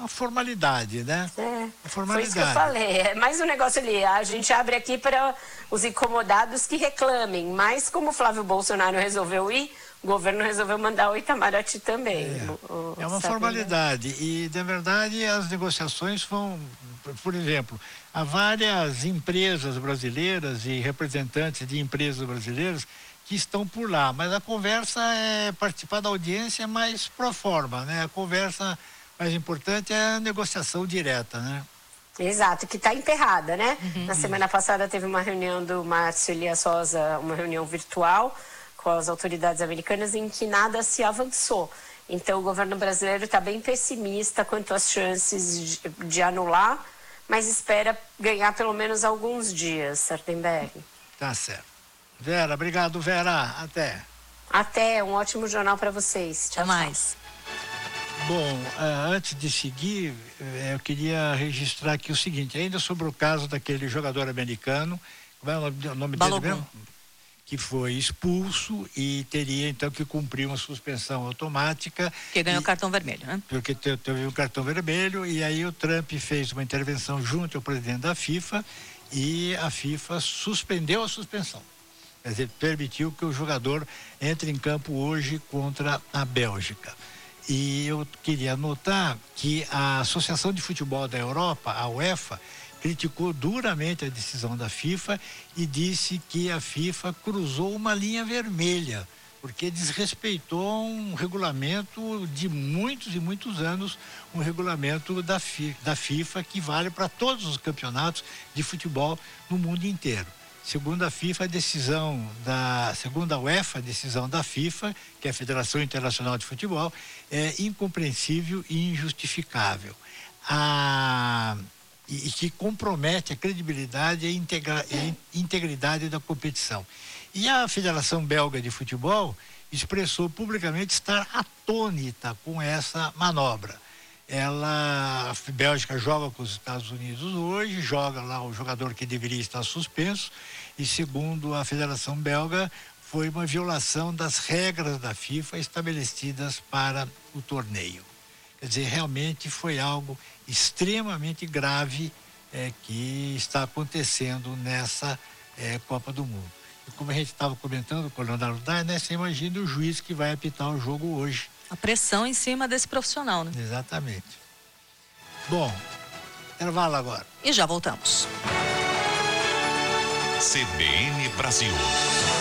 uma formalidade, né? Foi isso que eu falei. É mais um negócio ali. A gente abre aqui para os incomodados que reclamem. Mas como o Flávio Bolsonaro resolveu ir, o governo resolveu mandar o Itamaraty também. É uma formalidade. E, na verdade, as negociações vão... Por exemplo, há várias empresas brasileiras e representantes de empresas brasileiras que estão por lá, mas a conversa é participar da audiência mais pro forma, né? A conversa mais importante é a negociação direta, né? Exato, que está emperrada, né? Na semana passada teve uma reunião do Márcio Elias Souza, uma reunião virtual com as autoridades americanas em que nada se avançou. Então o governo brasileiro está bem pessimista quanto às chances de anular, mas espera ganhar pelo menos alguns dias, Sardenberg. Tá certo. Vera, obrigado, Vera. Até. Até, um ótimo jornal para vocês. Tchau, Até mais. Bom, antes de seguir, eu queria registrar aqui o seguinte, ainda sobre o caso daquele jogador americano, como é o nome dele mesmo? Que foi expulso e teria então que cumprir uma suspensão automática. Que ganhou cartão vermelho, né? Porque teve um cartão vermelho e aí o Trump fez uma intervenção junto ao presidente da FIFA e a FIFA suspendeu a suspensão. Quer dizer, permitiu que o jogador entre em campo hoje contra a Bélgica. E eu queria notar que a Associação de Futebol da Europa, a UEFA, criticou duramente a decisão da FIFA e disse que a FIFA cruzou uma linha vermelha, porque desrespeitou um regulamento de muitos e muitos anos, um regulamento da FIFA que vale para todos os campeonatos de futebol no mundo inteiro. Segundo a FIFA, segundo a UEFA, a decisão da FIFA, que é a Federação Internacional de Futebol, é incompreensível e injustificável. E que compromete a credibilidade e a integridade da competição. E a Federação Belga de Futebol expressou publicamente estar atônita com essa manobra. A Bélgica joga com os Estados Unidos hoje, joga lá o jogador que deveria estar suspenso, e segundo a Federação Belga, foi uma violação das regras da FIFA estabelecidas para o torneio. Quer dizer, realmente foi algo extremamente grave que está acontecendo nessa Copa do Mundo. E como a gente estava comentando com o Leonardo Dai, né, você imagina o juiz que vai apitar o jogo hoje. A pressão em cima desse profissional, né? Exatamente. Bom, intervalo agora. E já voltamos. CBN Brasil.